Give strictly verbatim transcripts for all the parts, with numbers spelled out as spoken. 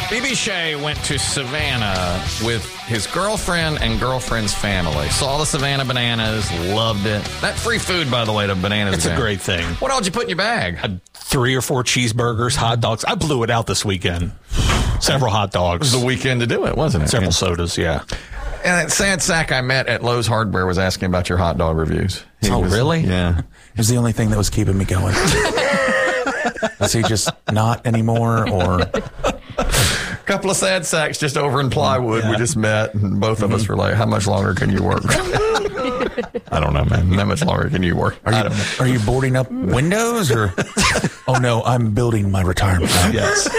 B B Shea went to Savannah with his girlfriend and girlfriend's family. Saw the Savannah bananas, loved it. That free food, by the way, to bananas. It's again. a great thing. What all did you put in your bag? Uh, three or four cheeseburgers, hot dogs. I blew it out this weekend. Several hot dogs. It was the weekend to do it, wasn't it? Several Yeah. sodas, yeah. And that sad sack I met at Lowe's Hardware was asking about your hot dog reviews. He Oh, was- really? Yeah. It was the only thing that was keeping me going. Is he just not anymore, or Couple of sad sacks just over in plywood. Yeah. We just met, and both of us were like, how much longer can you work? I don't know, man. How much longer can you work? are I you don't know. are you boarding up windows, or? Oh no, I'm building my retirement. Yes.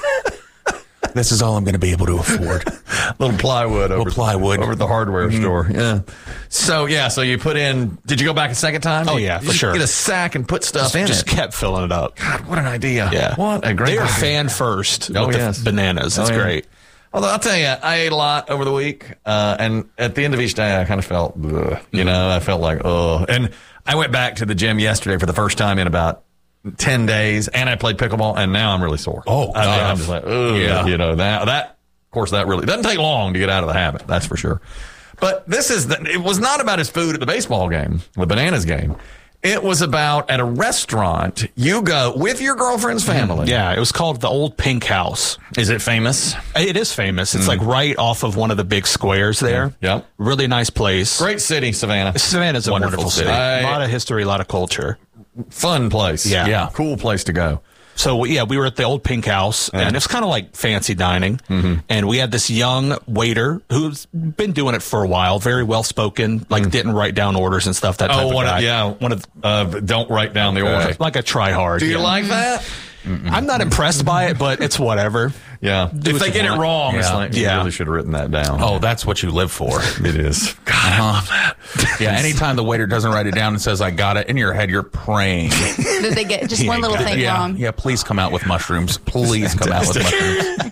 This is all I'm going to be able to afford. Little plywood over, Little plywood. over at the hardware Mm-hmm. store. Yeah. So, yeah, so you put in, did you go back a second time? Oh, You- yeah, you for just sure. Get a sack and put stuff in Just it. kept filling it up. God, what an idea. Yeah. What a great They are idea. fan first Oh, with yes. the bananas. It's Oh, yeah. great. Although I'll tell you, I ate a lot over the week, uh, and at the end of each day, I kind of felt, ugh, you know, I felt like, oh. And I went back to the gym yesterday for the first time in about ten days, and I played pickleball, and now I'm really sore. Oh, I mean, tough. I'm just like, ugh, Yeah. you know, that, that, of course, that really doesn't take long to get out of the habit, that's for sure. But this is, the, it was not about his food at the baseball game, the bananas game. It was about at a restaurant, you go with your girlfriend's family. Yeah, it was called the Old Pink House. Is it famous? It is famous. It's like right off of one of the big squares there. Yeah. Really nice place. Great city, Savannah. Savannah's a Wonderful wonderful city. city. I- A lot of history, a lot of culture. Fun place. Yeah. Yeah. Cool place to go. So, yeah, we were at the Old Pink House, and it's kind of like fancy dining. Mm-hmm. And we had this young waiter who's been doing it for a while, very well-spoken, like didn't write down orders and stuff, that type Oh, of one guy. of, yeah. One of, Uh, don't write down the order. like a try-hard. Do you yeah. like that? I'm not impressed by it, but it's whatever. Yeah. Do if what they you get want. it wrong, it's Yeah. like, you Yeah. really should have written that down. Oh, that's what you live for. It is. God, I love that. Yeah, anytime the waiter doesn't write it down and says, I got it, in your head, you're praying. Did they get just one little thing yeah, wrong? yeah, please come out with mushrooms. Please come out with mushrooms.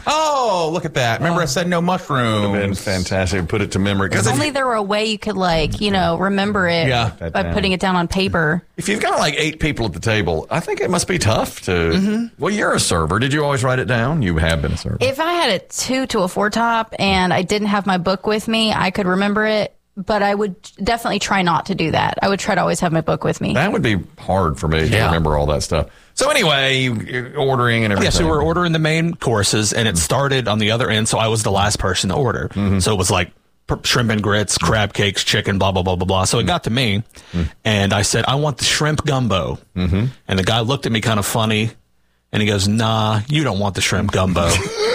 Oh, look at that. Remember I said no Been mushrooms. fantastic. Put it to memory. If Because if, only there were a way you could, like, you know, remember it Yeah. by putting it down on paper. if you've got like eight people at the table, I think it must be tough to. Well, you're a server. Did you always write it down? You have been a server. If I had a two to a four top and I didn't have my book with me, I could remember it. But I would definitely try not to do that. I would try to always have my book with me. That would be hard for me to Yeah. remember all that stuff. So anyway, you, you're ordering and Yeah, everything. so we were ordering the main courses, and it started on the other end, so I was the last person to order. So it was like pr- shrimp and grits, crab cakes, chicken, blah, blah, blah, blah, blah. So it got to me, and I said, I want the shrimp gumbo. Mm-hmm. And the guy looked at me kind of funny, and he goes, nah, you don't want the shrimp gumbo.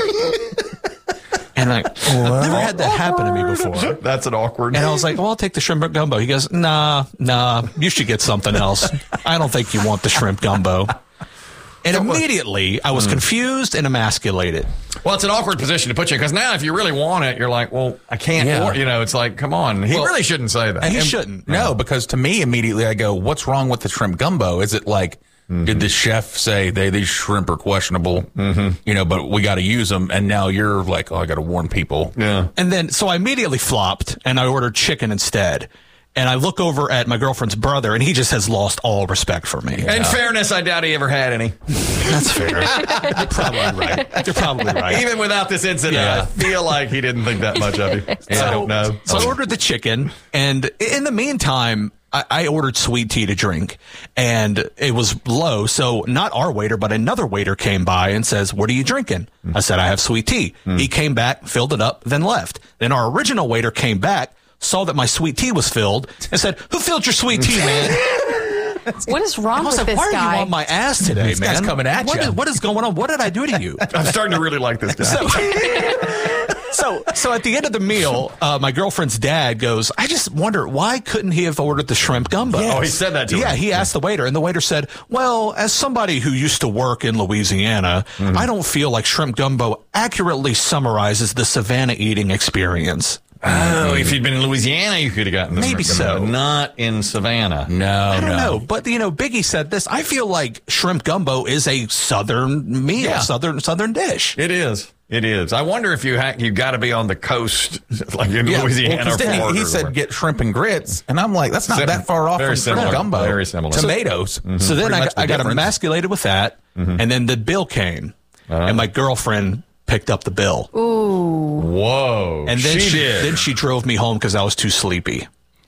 And I, I've never had that happen to me before. That's an awkward. And I was like, well, I'll take the shrimp gumbo. He goes, nah, nah, you should get something else. I don't think you want the shrimp gumbo. And immediately, I was confused and emasculated. Well, it's an awkward position to put you because now if you really want it, you're like, well, I can't. Yeah. Or, you know, it's like, come on. He Well, really shouldn't say that. He And- shouldn't. No, because to me, immediately I go, what's wrong with the shrimp gumbo? Is it like, did the chef say they these shrimp are questionable, mm-hmm. you know, but we got to use them? And now you're like, oh, I got to warn people. Yeah. And then, so I immediately flopped and I ordered chicken instead. And I look over at my girlfriend's brother, and he just has lost all respect for me. In fairness, I doubt he ever had any. That's fair. You're probably right. You're probably right. Even without this incident, Yeah. I feel like he didn't think that much of you. I don't know. So I ordered the chicken, and in the meantime, I, I ordered sweet tea to drink, and it was low. So not our waiter, but another waiter came by and says, "What are you drinking?" I said, "I have sweet tea." He came back, filled it up, then left. Then our original waiter came back, saw that my sweet tea was filled, and said, "Who filled your sweet tea, man?" What is wrong I was with like, this "Why are guy? you on my ass today, This man? guy's coming at What ya. is- what is going on? What did I do to you?" I'm starting to really like this guy. So, so at the end of the meal, uh, my girlfriend's dad goes, "I just wonder, why couldn't he have ordered the shrimp gumbo?" Oh, he said that to Yeah, him. he asked the waiter, and the waiter said, "Well, as somebody who used to work in Louisiana, Mm-hmm. I don't feel like shrimp gumbo accurately summarizes the Savannah eating experience." Oh, if you'd been in Louisiana, you could have gotten this. Maybe so. But not in Savannah. No, I don't no. know, but you know, Biggie said this. I feel like shrimp gumbo is a southern meal, Yeah. southern southern dish. It is. It is. I wonder if you ha- you got to be on the coast, like in Yeah, Louisiana. well, 'cause or then Florida he, he or said where. get shrimp and grits, and I'm like, that's not Sim- that far off very from shrimp similar. gumbo. Very similar. So- Tomatoes. Mm-hmm. So then Pretty I, much got- the I got difference. emasculated with that, and then the bill came, Uh-huh. and my girlfriend picked up the bill. Ooh. Whoa. And then she, she, did. then she drove me home because I was too sleepy.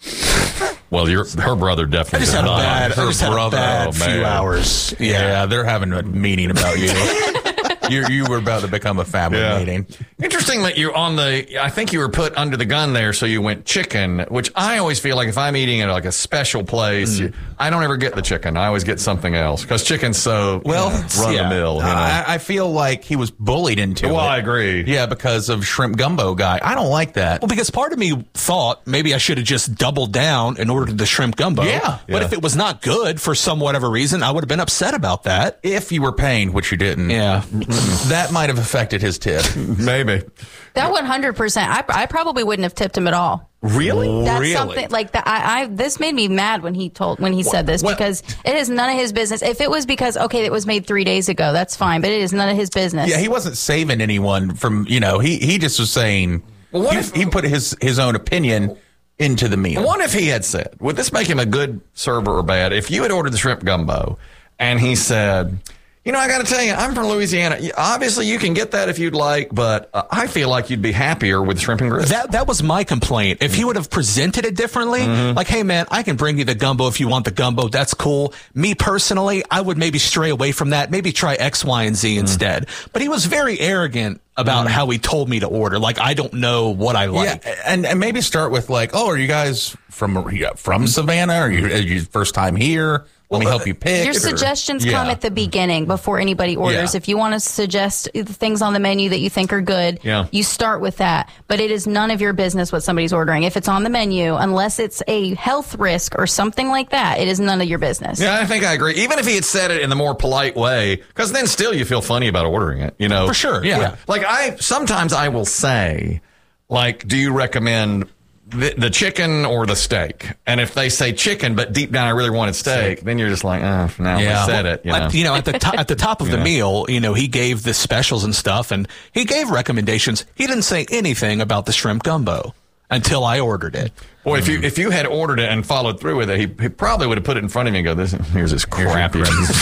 Well, your her brother definitely I just did had a not. bad, I Her just had a brother, bad oh, few man. hours. Yeah, Yeah. they're having a meeting about you. you you were about to become a family Yeah. meeting. Interesting that you're on the, I think you were put under the gun there, so you went chicken, which I always feel like if I'm eating at like a special place, you, I don't ever get the chicken. I always get something else because chicken's so Well, run yeah. the mill. You know? I, I feel like he was bullied into Well, it. I agree. Yeah, because of shrimp gumbo guy. I don't like that. Well, because part of me thought maybe I should have just doubled down and ordered the shrimp gumbo. Yeah. But Yeah. if it was not good for some whatever reason, I would have been upset about that. If you were paying, which you didn't, Yeah. that might have affected his tip. Maybe. That one hundred percent. I, I probably wouldn't have tipped him at all. Really? That's Really? something like that. I, I this made me mad when he told when he said this well- because it is none of his business. If it was because okay, it was made three days ago, that's fine. But it is none of his business. Yeah, he wasn't saving anyone from, you know, he, he just was saying, Well, what he, if- he put his, his own opinion into the meal. What if he had said, would this make him a good server or bad? If you had ordered the shrimp gumbo and he said, you know, I got to tell you, I'm from Louisiana. Obviously, you can get that if you'd like, but uh, I feel like you'd be happier with shrimp and grits. That that was my complaint. If he would have presented it differently, like, hey man, I can bring you the gumbo if you want the gumbo. That's cool. Me personally, I would maybe stray away from that. Maybe try X, Y, and Z instead. But he was very arrogant about how he told me to order. Like, I don't know what I like. Yeah, and, and maybe start with like, oh, are you guys from are you from Savannah? Are you, are you first time here? Let me help you pick. Your or- suggestions Yeah. come at the beginning before anybody orders. Yeah. If you want to suggest things on the menu that you think are good, Yeah. you start with that. But it is none of your business what somebody's ordering. If it's on the menu, unless it's a health risk or something like that, it is none of your business. Yeah, I think I agree. Even if he had said it in the more polite way, because then still you feel funny about ordering it, you know? For sure, yeah. Like I, sometimes I will say, like, do you recommend the, the chicken or the steak? And if they say chicken, but deep down I really wanted steak, then you're just like, oh, now Yeah. I said it, you know? At, you know, at the to- at the top of the Yeah. meal, you know, he gave the specials and stuff, and he gave recommendations. He didn't say anything about the shrimp gumbo until I ordered it. Boy, if you if you had ordered it and followed through with it, he, he probably would have put it in front of you and go, "This here's this crappy.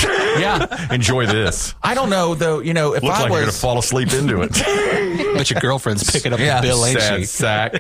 Yeah. Enjoy this." I don't know though. You know, if Looks I like you're gonna was, fall asleep into it. But your girlfriend's picking up Yeah. the bill, ain't Sad she? sack.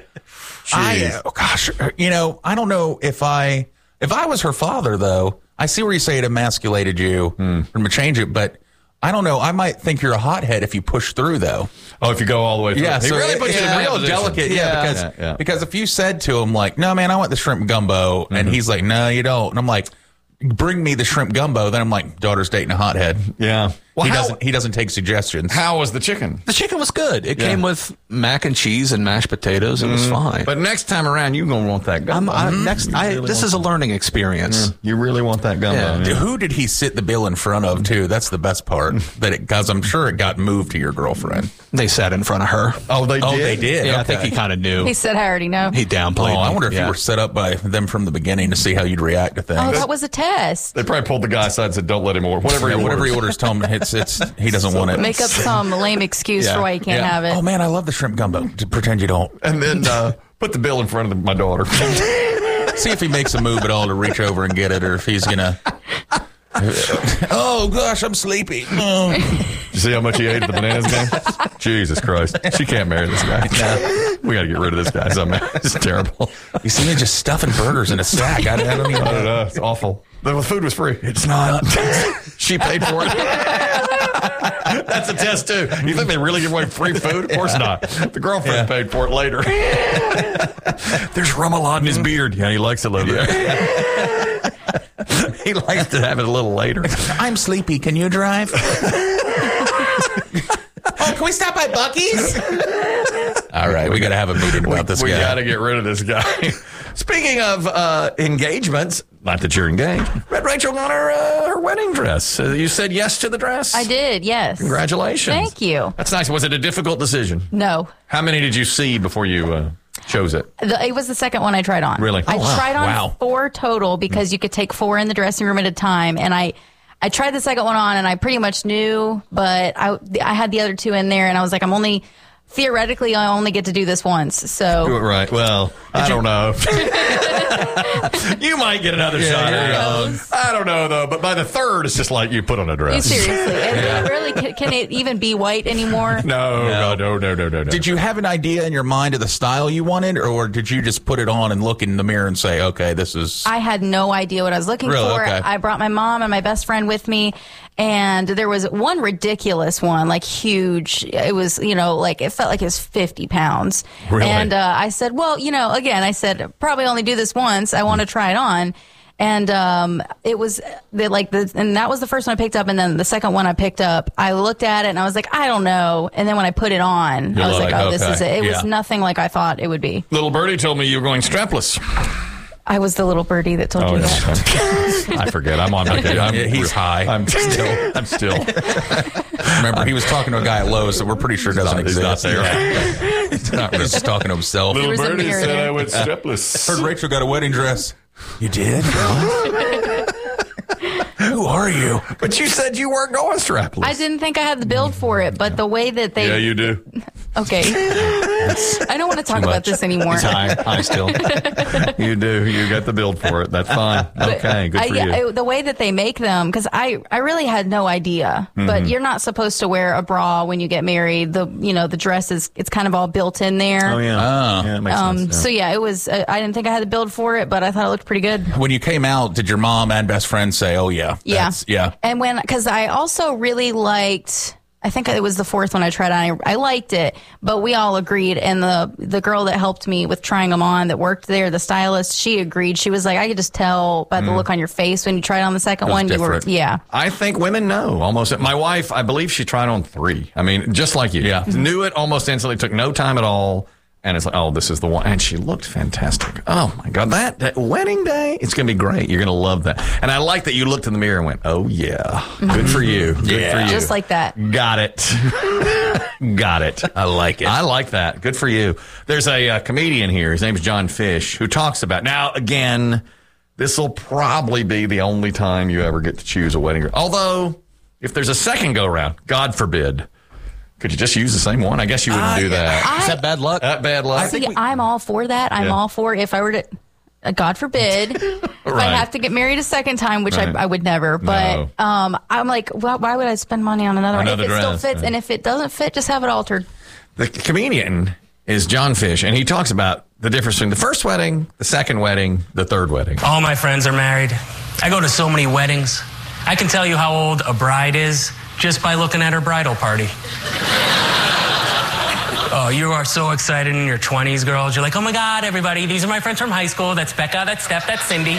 I, Jeez. oh gosh, you know, I don't know if I, if I was her father though. I see where you say it emasculated you Hmm. and change it, but I don't know. I might think you're a hothead if you push through though. Oh, if you go all the way through. Yeah, he so really it- puts it's you in a real position. delicate. Yeah, Yeah. because Yeah, yeah. because if you said to him like, "No, man, I want the shrimp gumbo," and he's like, "No, you don't," and I'm like, "Bring me the shrimp gumbo," then I'm like, "Daughter's dating a hothead." Yeah. Well, he how, doesn't. He doesn't take suggestions. how was the chicken? The chicken was good. It Yeah. came with mac and cheese and mashed potatoes. It was fine. But next time around, you're gonna want that I'm, gumbo. I'm next. I, really this want is a learning experience. You really want that gumbo. Yeah. Yeah. Dude, who did he sit the bill in front of too? That's the best part. That it, because I'm sure it got moved to your girlfriend. They sat in front of her. Oh, they Oh, did. they did. Yeah, I Okay. think he kind of knew. He said, I already know. He Oh, downplayed. I me. wonder if Yeah. you were set up by them from the beginning to see how you'd react to things. Oh, that was a test. They probably pulled the guy aside and said, "Don't let him order whatever Yeah, he whatever he orders." orders, tell him it's it's he doesn't want it. Make up some lame excuse Yeah. for why you can't Yeah. have it. Oh man, I love the shrimp gumbo. To pretend you don't. And then uh, put the bill in front of the, my daughter. See if he makes a move at all to reach over and get it, or if he's gonna. Oh gosh, I'm sleepy. Oh. You see how much he ate at the bananas game? Jesus Christ. She can't marry this guy. We got to get rid of this guy somehow. It's terrible. You see me just stuffing burgers in a sack. I, I don't even I don't know. know. It's awful. The food was free. It's not. She paid for it. That's a test, too. You think they really give away free food? Of course not. The girlfriend paid for it later. There's remoulade in his beard. Yeah, he likes it a little bit. He likes to have it a little later. I'm sleepy. Can you drive? Oh, can we stop by Buc-ee's? All right, we got to have a meeting about this we guy. got to get rid of this guy. Speaking of uh, engagements, not that you're engaged, Red Rachel got her uh, her wedding dress. Uh, you said yes to the dress? I did, yes. Congratulations. Thank you. That's nice. Was it a difficult decision? No. How many did you see before you uh, chose it? The, it was the second one I tried on. Really? I Oh, wow. tried on Wow. four total because you could take four in the dressing room at a time. And I, I tried the second one on and I pretty much knew, but I, I had the other two in there and I was like, I'm only, theoretically, I only get to do this once. So Right. Well, I don't know. You might get another Yeah, shot. here at it it. I don't know, though. But by the third, it's just like you put on a dress. seriously, and really, can, can it even be white anymore? No, no, no, no, no, no, no. Did you have an idea in your mind of the style you wanted, or did you just put it on and look in the mirror and say, okay, this is... I had no idea what I was looking Really? for. Okay. I brought my mom and my best friend with me, and there was one ridiculous one, like huge. It was, you know, like it felt like it was fifty pounds. Really? And uh, I said, well, you know, again, I said, probably only do this once. I want to try it on. And um, it was the, like the, and that was the first one I picked up. And then the second one I picked up, I looked at it and I was like, I don't know. And then when I put it on, You're I was like, like, oh, this okay, is it. It yeah. was nothing like I thought it would be. Little birdie told me you were going strapless. I was the little birdie that told Oh, you no. that. I forget. I'm on. Okay, I'm, Yeah, he's high. I'm still. I'm still. Remember, he was talking to a guy at Lowe's that we're pretty sure doesn't He's not exist. there. Yeah. He's not he's just talking to himself. There was a mirror there. went strapless. Heard Rachel got a wedding dress. You did? Who are you? But you said you weren't going strapless. I didn't think I had the build for it, but the way that they Yeah, you do. okay, I don't want to talk about much. this anymore. He's high. High still. You do. You got the build for it. That's fine. Okay, good I, for yeah, you. I- the way that they make them, because I, I really had no idea. Mm-hmm. But you're not supposed to wear a bra when you get married. The you know the dress is it's kind of all built in there. Oh yeah. Oh. Yeah, that makes Um, sense. So yeah, it was. Uh, I didn't think I had the build for it, but I thought it looked pretty good. When you came out, did your mom and best friend say, oh, yeah? Yeah. that's- Yeah. And when, because I also really liked, I think it was the fourth one I tried on. I, I liked it, but we all agreed. And the the girl that helped me with trying them on, that worked there, the stylist, she agreed. She was like, I could just tell by the look on your face when you tried on the second That's one. You were, different. yeah. I think women know almost. My wife, I believe she tried on three. I mean, just like you. Yeah. Knew it almost instantly, took no time at all. And it's like, oh, this is the one. And she looked fantastic. Oh, my God. That, that wedding day, it's going to be great. You're going to love that. And I like that you looked in the mirror and went, oh, yeah. Good for you. Good Yeah. for you. Just like that. Got it. Got it. I like it. I like that. Good for you. There's a uh, comedian here. His name is John Fish, who talks about, now, again, this will probably be the only time you ever get to choose a wedding dress. Although, if there's a second go around, God forbid, could you just use the same one? I guess you wouldn't do that. Is that bad luck? That bad luck. See, I'm all for that. I'm Yeah. all for if I were to, uh, God forbid, if Right. I have to get married a second time, which Right. I, I would never. But No. um, I'm like, why, why would I spend money on another, Another one? If it still dress, fits, yeah. and if it doesn't fit, just have it altered. The comedian is John Fish, and he talks about the difference between the first wedding, the second wedding, the third wedding. All my friends are married. I go to so many weddings. I can tell you how old a bride is just by looking at her bridal party. Oh, you are so excited in your twenties, girls. You're like, oh my God, everybody, these are my friends from high school. That's Becca, that's Steph, that's Cindy.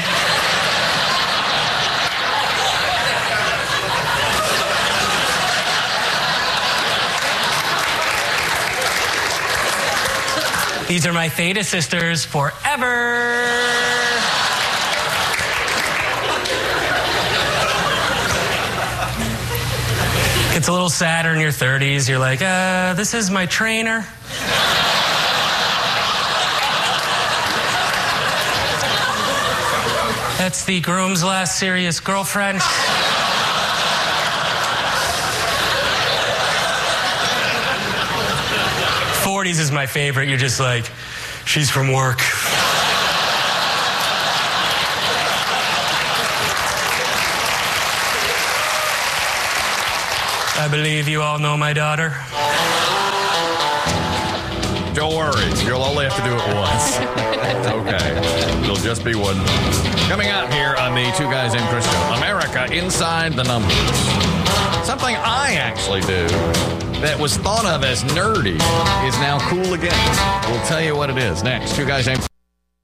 These are my Theta sisters forever. It's a little sadder in your thirties. You're like, uh, this is my trainer. That's the groom's last serious girlfriend. forties is my favorite. You're just like, she's from work. I believe you all know my daughter. Don't worry. You'll only have to do it once. Okay. It'll just be one. Coming out here on the Two Guys Named Chris Show, America Inside the Numbers. Something I actually do that was thought of as nerdy is now cool again. We'll tell you what it is next. Two Guys Named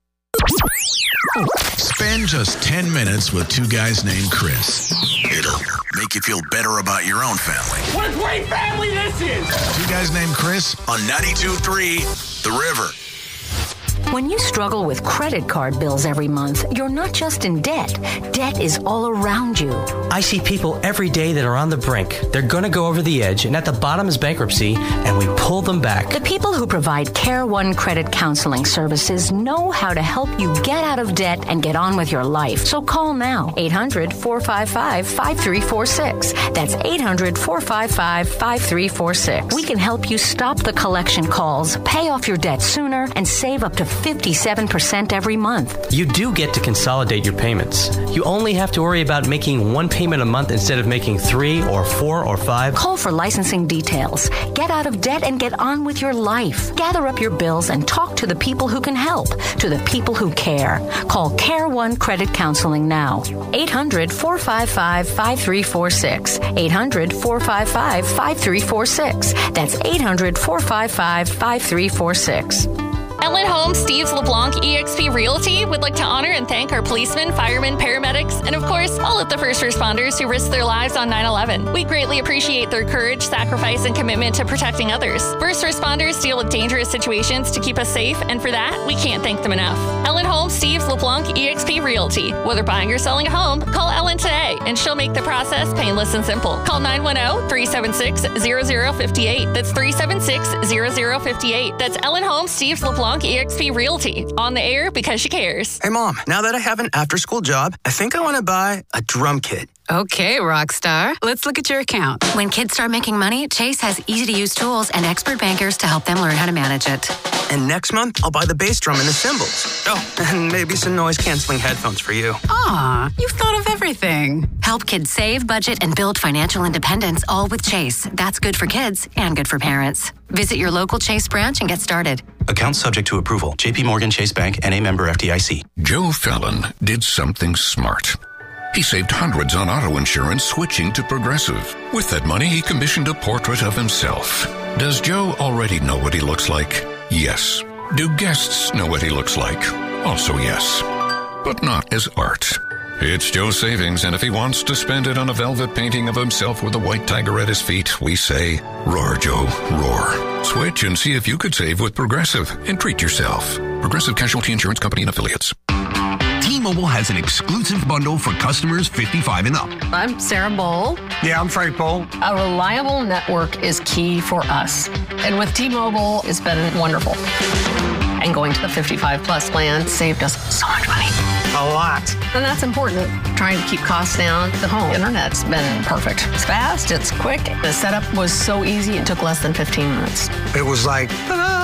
Spend just ten minutes with two guys named Chris. It'll make you feel better about your own family. What a great family this is! Two guys named Chris on ninety-two point three The River. When you struggle with credit card bills every month, you're not just in debt. Debt is all around you. I see people every day that are on the brink. They're going to go over the edge, and at the bottom is bankruptcy, and we pull them back. The people who provide Care One Credit Counseling Services know how to help you get out of debt and get on with your life. So call now, eight hundred, four five five, five three four six. That's eight hundred, four five five, five three four six. We can help you stop the collection calls, pay off your debt sooner, and save up to fifty-seven percent every month. You do get to consolidate your payments. You only have to worry about making one payment a month instead of making three or four or five. Call for licensing details. Get out of debt and get on with your life. Gather up your bills and talk to the people who can help, to the people who care. Call Care One Credit Counseling now. eight hundred, four five five, five three four six. eight hundred, four five five, five three four six. That's eight hundred, four five five, five three four six. Ellen Holmes, Steve's LeBlanc E X P Realty would like to honor and thank our policemen, firemen, paramedics, and of course, all of the first responders who risked their lives on nine eleven. We greatly appreciate their courage, sacrifice, and commitment to protecting others. First responders deal with dangerous situations to keep us safe, and for that, we can't thank them enough. Ellen Holmes, Steve's LeBlanc E X P Realty. Whether buying or selling a home, call Ellen today, and she'll make the process painless and simple. Call nine one zero, three seven six, zero zero five eight. That's three seven six, zero zero five eight. That's Ellen Holmes, Steve's LeBlanc E X P Realty. On the air because she cares. Hey, Mom, now that I have an after-school job, I think I want to buy a drum kit. Okay, Rockstar. Let's look at your account. When kids start making money, Chase has easy-to-use tools and expert bankers to help them learn how to manage it. And next month, I'll buy the bass drum and the cymbals. Oh, and maybe some noise-canceling headphones for you. Aw, you've thought of everything. Help kids save, budget, and build financial independence, all with Chase. That's good for kids and good for parents. Visit your local Chase branch and get started. Account subject to approval. J P Morgan Chase Bank and a member F D I C. Joe Fallon did something smart. He saved hundreds on auto insurance switching to Progressive. With that money, he commissioned a portrait of himself. Does Joe already know what he looks like? Yes. Do guests know what he looks like? Also yes. But not as art. It's Joe's savings, and if he wants to spend it on a velvet painting of himself with a white tiger at his feet, we say, roar, Joe, roar. Switch and see if you could save with Progressive and treat yourself. Progressive Casualty Insurance Company and Affiliates. T-Mobile has an exclusive bundle for customers fifty-five and up. I'm Sarah Bowl. Yeah, I'm Frank Bowl. A reliable network is key for us. And with T-Mobile, it's been wonderful. And going to the fifty-five plus plan saved us so much money. A lot. And that's important. Trying to keep costs down. The home internet's been perfect. It's fast, it's quick. The setup was so easy, it took less than fifteen minutes. It was like, ta-da!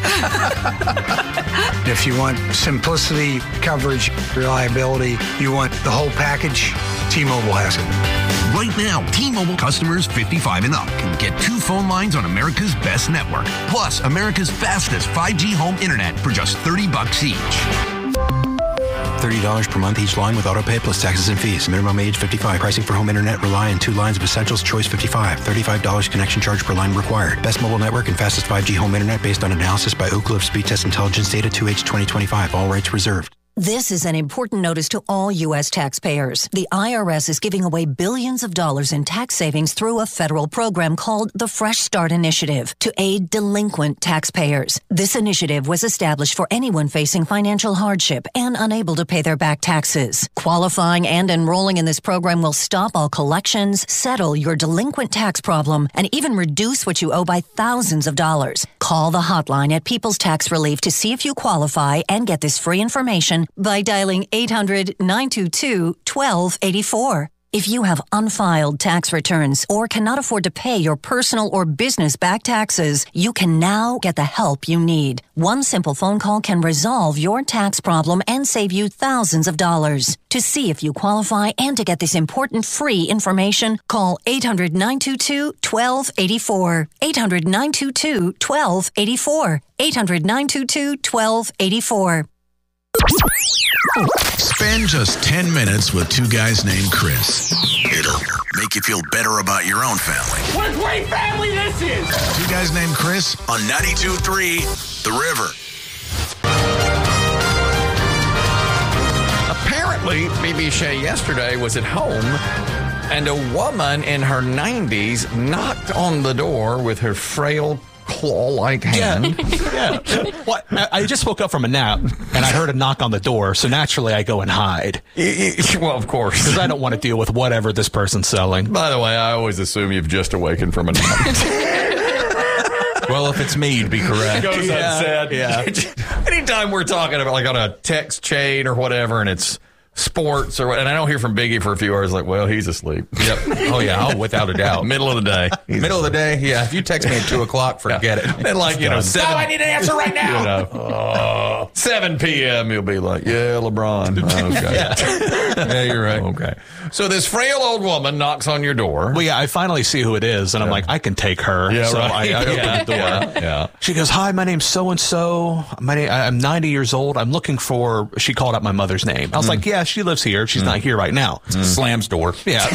If you want simplicity, coverage, reliability, you want the whole package, T-Mobile has it. Right now, T-Mobile customers fifty-five and up can get two phone lines on America's best network, plus America's fastest five G home internet for just thirty bucks each. thirty dollars per month each line with autopay plus taxes and fees. Minimum age fifty-five. Pricing for home internet rely on two lines of Essentials Choice fifty-five. thirty-five dollars connection charge per line required. Best mobile network and fastest five G home internet based on analysis by Ookla of Speed Test Intelligence Data two H twenty twenty-five. All rights reserved. This is an important notice to all U S taxpayers. The I R S is giving away billions of dollars in tax savings through a federal program called the Fresh Start Initiative to aid delinquent taxpayers. This initiative was established for anyone facing financial hardship and unable to pay their back taxes. Qualifying and enrolling in this program will stop all collections, settle your delinquent tax problem, and even reduce what you owe by thousands of dollars. Call the hotline at People's Tax Relief to see if you qualify and get this free information by dialing eight hundred, nine two two, one two eight four. If you have unfiled tax returns or cannot afford to pay your personal or business back taxes, you can now get the help you need. One simple phone call can resolve your tax problem and save you thousands of dollars. To see if you qualify and to get this important free information, call eight hundred, nine two two, one two eight four. eight hundred, nine two two, one two eight four. eight hundred, nine two two, one two eight four. Spend just ten minutes with two guys named Chris. It'll make you feel better about your own family. What a great family this is! Two guys named Chris on ninety-two point three The River. Apparently, B B Shea yesterday was at home and a woman in her nineties knocked on the door with her frail claw-like hand. Yeah. Well, I, I just woke up from a nap and I heard a knock on the door, so naturally I go and hide. Well, of course. Because I don't want to deal with whatever this person's selling. By the way, I always assume you've just awakened from a nap. Well, if it's me, you'd be correct. Goes Yeah. unsaid. Yeah. Anytime we're talking about like on a text chain or whatever, and it's sports or what, and I don't hear from Biggie for a few hours, like, well, he's asleep. Yep. Oh, yeah. Oh, without a doubt. Middle of the day. He's Middle of the day, yeah. If you text me at two o'clock, forget it. And like, you know, seven. Oh, I need an answer right now. You know, oh, seven p.m. You'll be like, yeah, LeBron. Okay. Yeah. Yeah, you're right. Okay. So this frail old woman knocks on your door. Well, yeah, I finally see who it is, and I'm like, I can take her. Yeah, so right. I, I open Yeah, the door. yeah, yeah. She goes, hi, my name's so-and-so. My name, I'm ninety years old. I'm looking for, she called out my mother's name. I was like, yeah, she lives here. She's not here right now. Slams door. Yeah.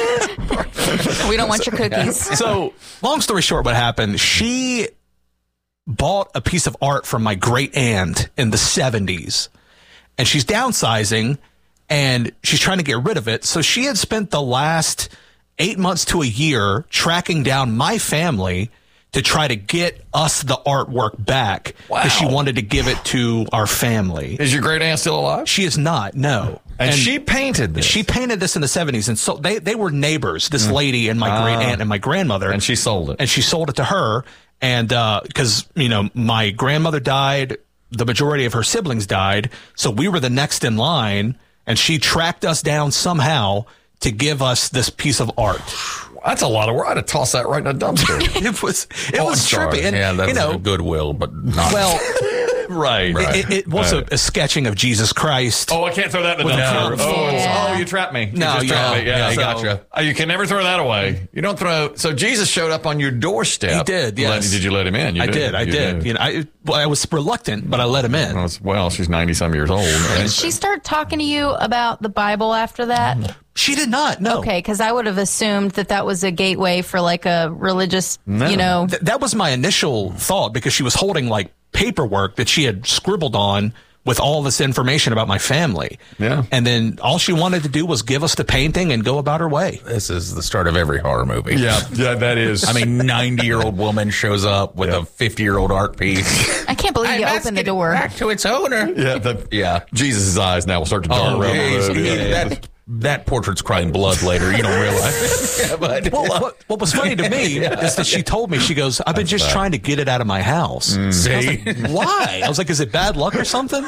We don't want your cookies. So, long story short, what happened, she bought a piece of art from my great aunt in the seventies, and she's downsizing, and she's trying to get rid of it. So she had spent the last eight months to a year tracking down my family to try to get us the artwork back because she wanted to give it to our family. Is your great aunt still alive? She is not, no. And, she painted this. She painted this in the seventies, and so they, they were neighbors, this lady and my Ah. great aunt and my grandmother. And she sold it. And she sold it to her, and because, you know, my grandmother died, the majority of her siblings died, so we were the next in line, and she tracked us down somehow to give us this piece of art. That's a lot of work. I'd have tossed that right in a dumpster. It was it Oh, was I'm sorry. trippy. And, Yeah, that's you know, a Goodwill, but not. well, right. it, it was a, a sketching of Jesus Christ. Oh, I can't throw that in the With a dumpster. kung Oh, fu. Yeah. oh, you trapped me. You No, just yeah. trapped me. Yeah, Yeah, I so- gotcha. Oh, you can never throw that away. You don't throw. So Jesus showed up on your doorstep. He did, yes. Let- did you let him in? You I did, I You did. You know, I, well, I was reluctant, but I let him in. Well, it's- Well, she's ninety some years old. Did Right? she start talking to you about the Bible after that? She did not, no. Okay, because I would have assumed that that was a gateway for like a religious, you know. Th- that was my initial thought because she was holding like paperwork that she had scribbled on with all this information about my family. Yeah. And then all she wanted to do was give us the painting and go about her way. This is the start of every horror movie. Yeah, yeah, that is. I mean, ninety-year-old woman shows up with Yeah. a fifty-year-old art piece. I can't believe you opened the door. Back to its owner. yeah, the, Yeah. Jesus' eyes now will start to dart Oh, around geez. the road. Yeah, Yeah. that, that portrait's crying blood later. You don't realize. Yeah, but, Well, what, what was funny to me is that she told me, she goes, I've been just bad. trying to get it out of my house. See? Why? I was like, is it bad luck or something?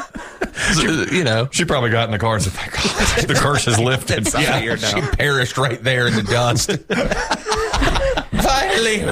You know. She probably got in the car and said, "Thank God, the curse is lifted." Yeah, she perished right there in the dust. Finally.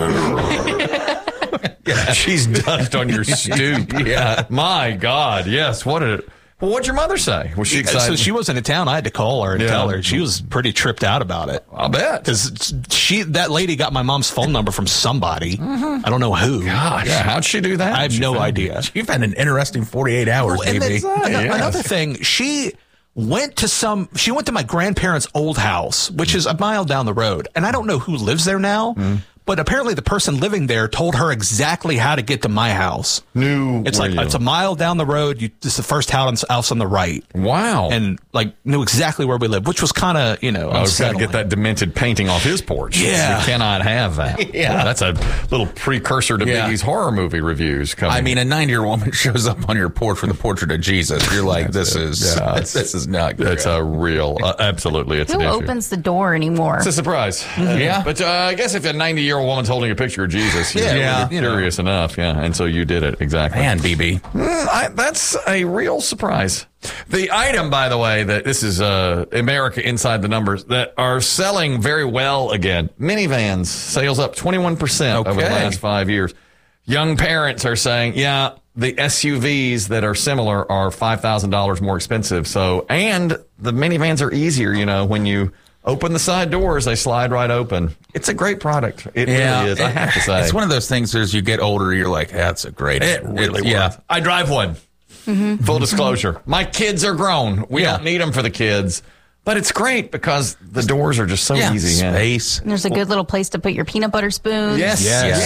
Yeah, she's dust on your stoop. Yeah. My God, yes. What a. Well, what'd your mother say? Was she excited? So she wasn't in town. I had to call her and Yeah. tell her. She was pretty tripped out about it. I'll bet. Because she, that lady got my mom's phone number from somebody. I don't know who. Gosh, yeah, how'd she do that? I have She no found- idea. You've had an interesting forty-eight hours, And baby. then, ano- yes. another thing, she went to some, she went to my grandparents' old house, which is a mile down the road. And I don't know who lives there now, but apparently the person living there told her exactly how to get to my house. Knew It's where like, you- it's a mile down the road. You, it's the first house, house on the right. Wow. And like knew exactly where we lived, which was kind of, you know, I was got to unsettling. get that demented painting off his porch. Yeah. You cannot have that. Yeah. That's a little precursor to Yeah. Biggie's horror movie reviews coming. I mean, a ninety-year-old woman shows up on your porch with a portrait of Jesus. You're like, this is Yeah, this, it's- is not good. It's a real, uh, absolutely, it's Who an issue. opens the door anymore? It's a surprise. Yeah. But uh, I guess if a ninety-year-old woman's holding a picture of Jesus, Yeah, yeah, you know. curious enough, yeah. And so you did it, exactly. Man, B B. Mm, I, that's a real surprise. The item, by the way, that this is uh, America Inside the Numbers, that are selling very well again. Minivans, sales up twenty-one percent over the Okay. last five years. Young parents are saying, yeah, the S U Vs that are similar are five thousand dollars more expensive. So, and the minivans are easier, you know, when you open the side doors, they slide right open. It's a great product. It really is, I have to say. It's one of those things as you get older, you're like, that's a great. It really yeah. was. I drive one. Full disclosure. My kids are grown. We Yeah. don't need them for the kids. But it's great because the doors are just so Yeah. easy. Yeah. Space. And there's a good little place to put your peanut butter spoons. Yes. Yes.